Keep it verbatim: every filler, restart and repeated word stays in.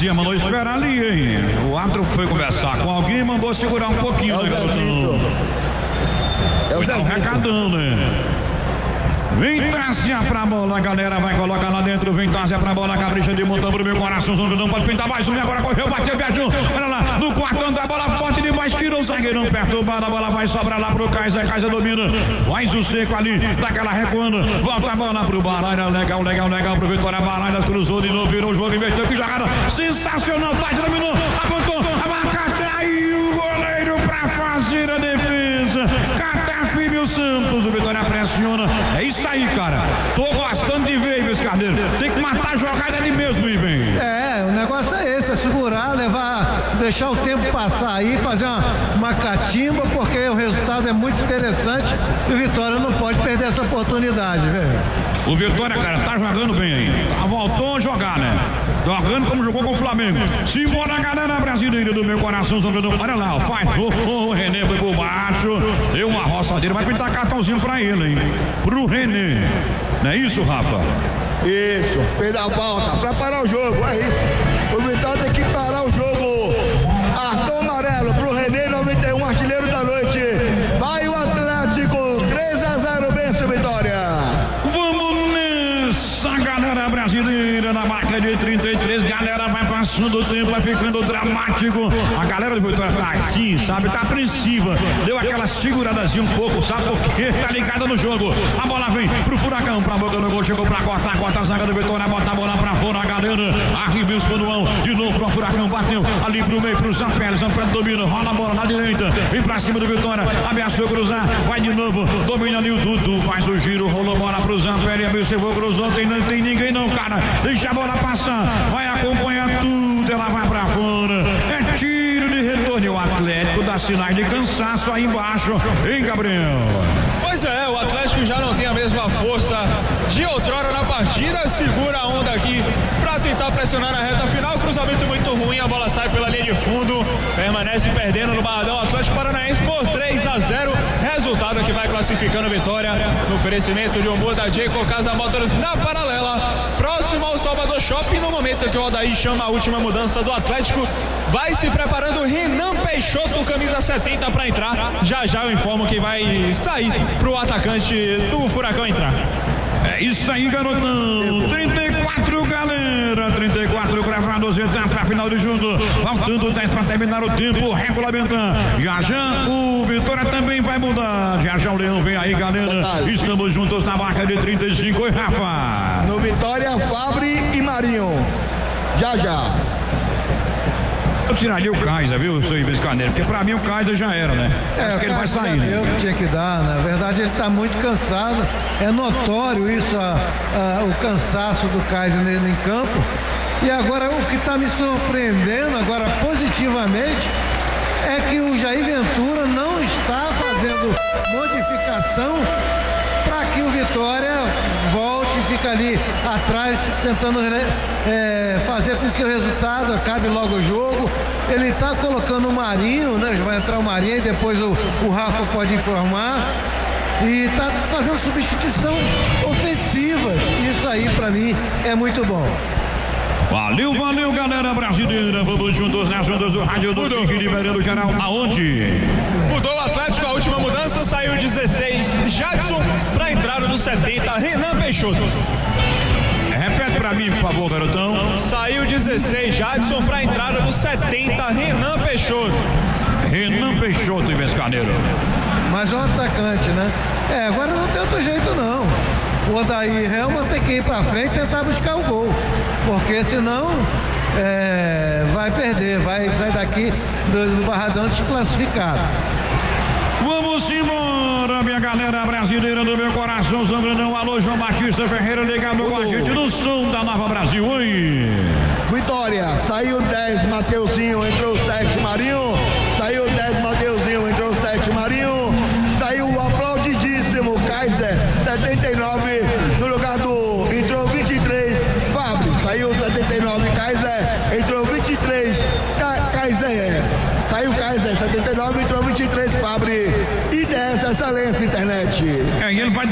Garcia mandou esperar ali, hein? O árbitro foi conversar com alguém e mandou segurar um pouquinho, é né, garotão? É o Zé Vitor. Recadão, né? Vem Tássia pra bola, galera, vai colocar lá dentro, vem Tássia pra bola, capricha de montão pro meu coração, não pode pintar mais um, agora correu, bateu, viajou, olha lá, no quarto anda a bola forte demais, tira o zagueirão perturbado, a bola vai sobrar lá pro Kaiser, Kaiser domina, faz o seco ali, daquela recuando, volta a bola pro Baralhas, legal, legal, legal pro Vitória, Baralhas cruzou de novo, virou o jogo, inverteu, que jogada sensacional, Tati dominou, apontou, abacate, aí o goleiro pra fazer a defesa, Catafíbio Santos, o Vitória pressiona, é isso aí, cara. Tô gostando de ver, Ives Carneiro. Tem que matar a jogada ali mesmo, Ives. É, o negócio é esse, é segurar, levar, deixar o tempo passar aí, fazer uma, uma catimba, porque o resultado é muito interessante e o Vitória não pode perder essa oportunidade, velho. O Vitória, cara, tá jogando bem aí. Tá, voltou a jogar, né? Jogando como jogou com o Flamengo. Simbora, galera brasileira do meu coração, olha lá, faz. Oh, oh, o René foi por baixo, deu uma roçadeira, vai pintar cartãozinho pra ele, hein? Pro René. Não é isso, Rafa? Isso, fez a volta pra parar o jogo, é isso. O Vitória tem que parar o jogo. Cartão amarelo pro René, noventa e um, artilheiro da noite. Vai o Atlético, três a zero, vence o Vitória. Vamos nessa, galera brasileira, na marca de trinta e três, galera, vai passando o tempo, vai ficando dramático. A galera do Vitória tá assim, sabe, tá apreensiva, deu aquela seguradazinha um pouco, sabe, porque tá ligada no jogo. A bola vem pro Furacão, pra boca do gol, chegou pra cortar, corta a zaga do Vitória, bota a bola pra fora, a galera, arriba o Manuel, de novo pro Furacão, bateu ali pro meio, pro Zanfélio, Zanfélio domina, rola a bola na direita, vem pra cima do Vitória, ameaçou cruzar, vai de novo, domina ali o Dudu, faz o giro, rolou a bola pro Zanfélio, observou, cruzou, tem, não tem ninguém não, cara, deixa a bola passar, vai acompanhar tudo, ela vai pra fora, é tiro de retorno, e o Atlético dá sinais de cansaço aí embaixo, hein, Gabriel? Pois é, o Atlético já não tem a mesma força de outrora na partida, segura a onda aqui para tentar pressionar na reta final, cruzamento muito ruim, a bola sai pela linha de fundo, permanece perdendo no Barradão, Atlético Paranaense por três a zero, resultado que vai classificando a vitória no oferecimento de Umbu da Jayco Casa Motors na paralela, próximo ao Salvador Shopping, no momento que o Odaí chama a última mudança do Atlético, vai se preparando Renan Peixoto, camisa setenta para entrar, já já eu informo que vai sair pro atacante do Furacão entrar. É isso aí, garotão. trinta e quatro, galera. trinta e quatro gravados, etapa final de jogo. Faltando dez para terminar o tempo. Regulamentar. Já já o Vitória também vai mudar. Já já o Leão vem aí, galera. Estamos juntos na marca de trinta e cinco. Oi, Rafa. No Vitória, Fabri e Marinho. Já já. Eu tiraria o Kaiser, viu, seu Ives Carneiro? Porque pra mim o Kaiser já era, né? É, acho que ele vai sair, né? Eu que tinha que dar, na verdade ele está muito cansado, é notório isso, a, a, o cansaço do Kaiser nele em campo. E agora o que está me surpreendendo agora positivamente é que o Jair Ventura não está fazendo modificação para que o Vitória volte e fique ali atrás tentando é, fazer com que o resultado acabe logo o jogo. Ele está colocando o Marinho, né? Vai entrar o Marinho e depois o, o Rafa pode informar. E está fazendo substituição ofensivas. Isso aí para mim é muito bom. Valeu, valeu, galera brasileira. Vamos juntos nas ondas do rádio do Tigre, liberando o canal aonde? Mudou o Atlético, a última mudança, saiu dezesseis Jadson para entrada do setenta Renan Peixoto. Repete pra mim, por favor, garotão. Saiu dezesseis Jadson para entrada do setenta Renan Peixoto. Renan Peixoto, Ives Carneiro. Mas é um atacante, né? É, agora não tem outro jeito não. O Odaí Helman tem que ir pra frente e tentar buscar o gol. Porque senão é, vai perder, vai sair daqui do, do Barradão desclassificado. Vamos embora, minha galera brasileira do meu coração, Zambrandão. Alô, João Batista Ferreira, ligado com a gente no som da Nova Brasil. Oi! Vitória, saiu dez, Mateuzinho, entrou sete, Marinho. Saiu dez, Mateuzinho, entrou sete, Marinho. Saiu o aplaudidíssimo Kaiser, setenta e nove, no lugar do. Entrou vinte e três, Fabri. Saiu setenta e nove, Kaiser, entrou vinte e três, Kaiser. Saiu Kaiser, setenta e nove, entrou vinte e três, Fabri. E dessa excelência internet. É, ele vai